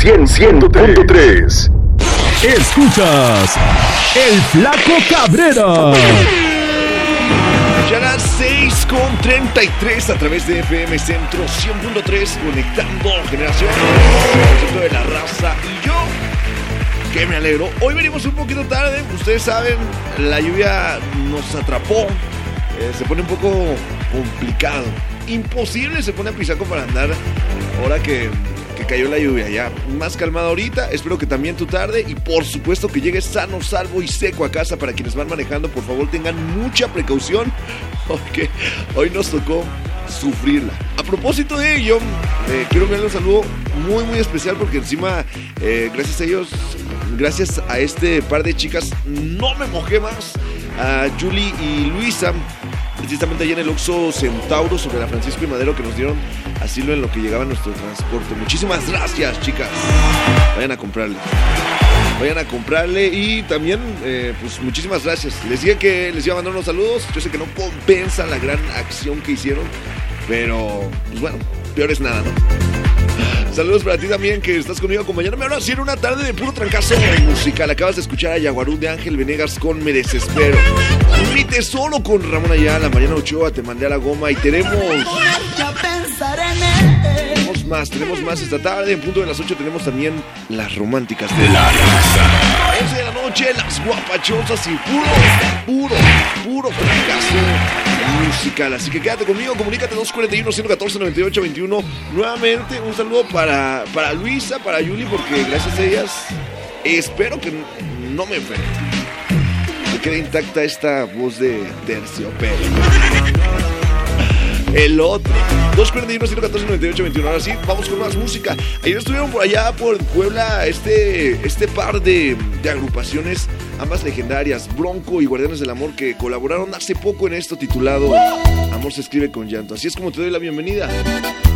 100.3. Escuchas El Flaco Cabrera. Ya a las 6:33 a través de FM Centro 100.3, conectando generación de la raza y yo, que me alegro. Hoy venimos un poquito tarde, ustedes saben, la lluvia nos atrapó, se pone un poco complicado, imposible se pone a pisaco para andar ahora que cayó la lluvia. Ya más calmada ahorita, espero que también tu tarde y por supuesto que llegues sano, salvo y seco a casa. Para quienes van manejando, por favor tengan mucha precaución porque hoy nos tocó sufrirla. A propósito de ello, quiero enviarle un saludo muy muy especial porque encima gracias a ellos, gracias a este par de chicas, no me mojé más, a Julie y Luisa, precisamente allá en el Oxxo Centauro sobre la Francisco y Madero, que nos dieron asilo en lo que llegaba nuestro transporte. Muchísimas gracias, chicas. Vayan a comprarle y también pues muchísimas gracias. Les dije que les iba a mandar unos saludos. Yo sé que no compensa la gran acción que hicieron, pero pues bueno, peor es nada, ¿no? Saludos para ti también, que estás conmigo acompañándome. Ahora sí, en una tarde de puro trancazo musical. Acabas de escuchar a Yaguarú de Ángel Venegas con Me Desespero. Mi Tesoro con Ramón Ayala, Mariana Ochoa, Te Mandé a la Goma. Y tenemos más esta tarde. En punto de las 8 tenemos también las románticas de la raza. 11 de la noche, las guapachosas y puro trancazo musical. Así que quédate conmigo, comunícate 241-114-98-21. Nuevamente un saludo para Luisa, para Yuli, porque gracias a ellas espero que no me enferme, que quede intacta esta voz de terciopelo. El otro 241-114-98-21. Ahora sí, vamos con más música. Ayer estuvieron por allá por Puebla este par de agrupaciones, ambas legendarias, Bronco y Guardianes del Amor, que colaboraron hace poco en esto titulado Amor se escribe con llanto. Así es como te doy la bienvenida.